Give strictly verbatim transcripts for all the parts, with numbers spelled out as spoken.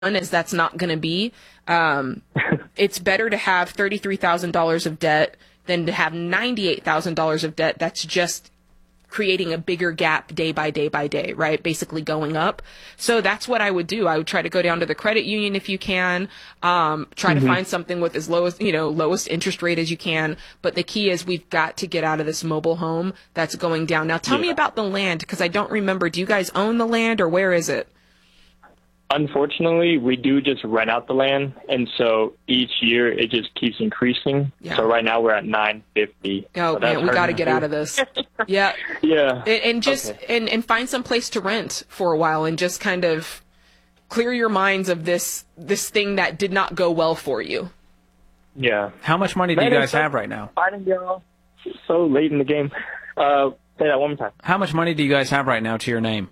as that's not going to be. Um, it's better to have thirty-three thousand dollars of debt than to have ninety-eight thousand dollars of debt that's just creating a bigger gap day by day by day, right? Basically going up. So that's what I would do. I would try to go down to the credit union if you can, um, try mm-hmm. to find something with as lowest, you know, lowest interest rate as you can. But the key is we've got to get out of this mobile home that's going down. Now tell yeah. me about the land, because I don't remember. Do you guys own the land, or where is it? Unfortunately, we do just rent out the land, and so each year it just keeps increasing. Yeah. So right now we're at nine fifty. Oh so man, we got to get out of this. Yeah, yeah, and, and just okay. and and find some place to rent for a while, and just kind of clear your minds of this this thing that did not go well for you. Yeah. How much money do you guys have right now? Fighting y'all so late in the game. Uh, say that one more time. How much money do you guys have right now to your name?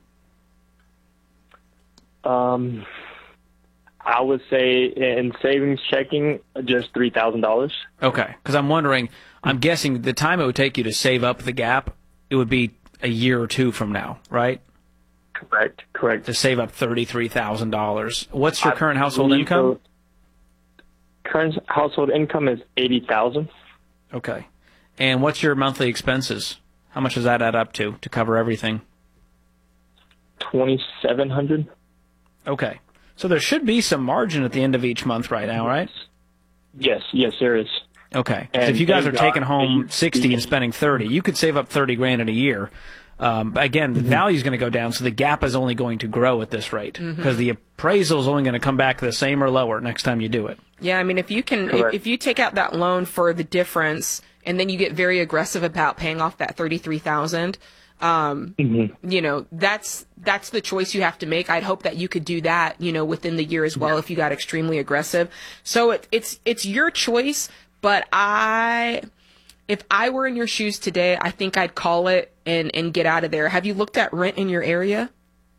Um, I would say in savings checking, just three thousand dollars. Okay, because I'm wondering, I'm guessing the time it would take you to save up the gap, it would be a year or two from now, right? Correct, correct. To save up thirty-three thousand dollars. What's your I current household income? Current household income is eighty thousand dollars. Okay. And what's your monthly expenses? How much does that add up to, to cover everything? twenty-seven hundred dollars. Okay. So there should be some margin at the end of each month right now, right? Yes, yes, there is. Okay. So if you guys are taking home sixty and spending thirty, you could save up thirty grand in a year. Um, again, the mm-hmm. value is going to go down, so the gap is only going to grow at this rate because mm-hmm. the appraisal is only going to come back the same or lower next time you do it. Yeah, I mean, if you can, if, if you take out that loan for the difference, and then you get very aggressive about paying off that thirty-three thousand dollars, Um, mm-hmm. you know, that's, that's the choice you have to make. I'd hope that you could do that, you know, within the year as well, yeah. if you got extremely aggressive. So it, it's, it's your choice, but I, if I were in your shoes today, I think I'd call it and, and get out of there. Have you looked at rent in your area?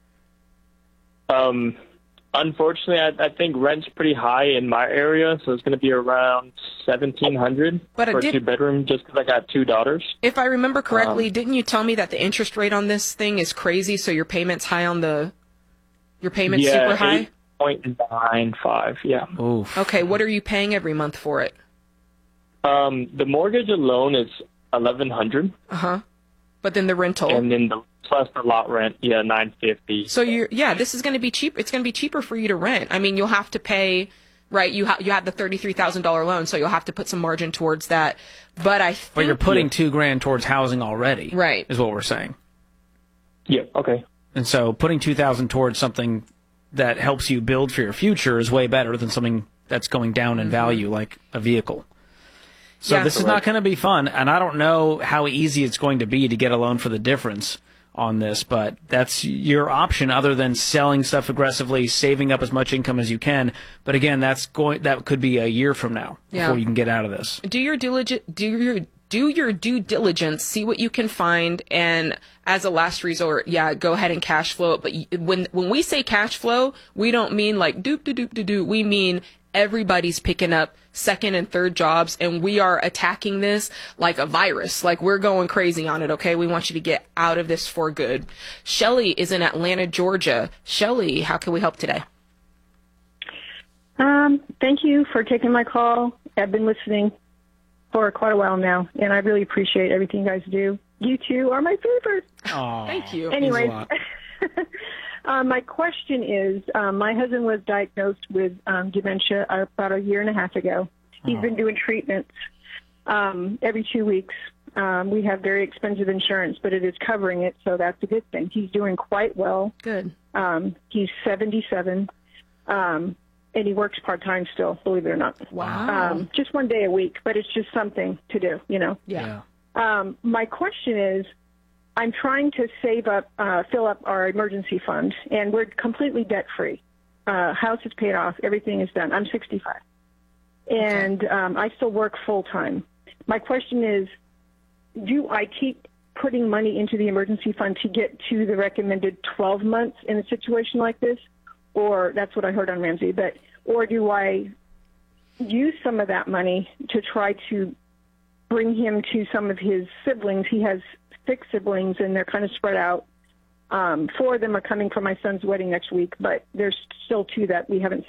Um, unfortunately, I, I think rent's pretty high in my area, so it's going to be around seventeen hundred dollars for a two bedroom, just because I got two daughters. If I remember correctly, um, didn't you tell me that the interest rate on this thing is crazy? So your payment's high on the, your payment's yeah, super high. eight point nine five. Yeah. Oof. Okay, what are you paying every month for it? Um, the mortgage alone is eleven hundred. Uh huh. But then the rental, and then the plus the lot rent, yeah, nine fifty. So you're yeah, this is going to be cheap. It's going to be cheaper for you to rent. I mean, you'll have to pay. Right, you have you have the thirty-three thousand dollar loan, so you'll have to put some margin towards that. But I think but you're putting two grand towards housing already, right? Is what we're saying. Yeah. Okay. And so putting two thousand towards something that helps you build for your future is way better than something that's going down in mm-hmm. value, like a vehicle. So yeah, this correct. is not going to be fun, and I don't know how easy it's going to be to get a loan for the difference on this, but that's your option other than selling stuff aggressively, saving up as much income as you can. But again, that's going that could be a year from now yeah. before you can get out of this. Do your diligent do your do your due diligence, see what you can find, and as a last resort, yeah, go ahead and cash flow it. But when when we say cash flow, we don't mean like doop doop doop doop doop. We mean everybody's picking up second and third jobs, and we are attacking this like a virus. Like, we're going crazy on it, okay? We want you to get out of this for good. Shelly is in Atlanta, Georgia. Shelly, how can we help today? Um, thank you for taking my call. I've been listening for quite a while now, and I really appreciate everything you guys do. You two are my favorite. Aww, thank you. Anyways, Uh, my question is, um, my husband was diagnosed with um, dementia about a year and a half ago. He's oh. been doing treatments um, every two weeks. Um, we have very expensive insurance, but it is covering it, so that's a good thing. He's doing quite well. Good. Um, he's seventy-seven, um, and he works part-time still, believe it or not. Wow. Um, just one day a week, but it's just something to do, you know. Yeah. Um, my question is, I'm trying to save up, uh, fill up our emergency fund, and we're completely debt-free. Uh, house is paid off. Everything is done. I'm sixty-five, and um, I still work full-time. My question is, do I keep putting money into the emergency fund to get to the recommended twelve months in a situation like this? Or that's what I heard on Ramsey, but or do I use some of that money to try to bring him to some of his siblings? He has six siblings, and they're kind of spread out. Um, four of them are coming for my son's wedding next week, but there's still two that we haven't